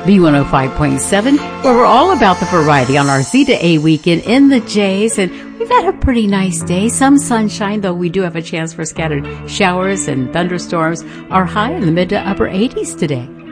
B105.7, where we're all about the variety on our Z to A weekend in the Jays. And we've had a pretty nice day. Some sunshine, though we do have a chance for scattered showers and thunderstorms. Our high in the mid to upper 80s today.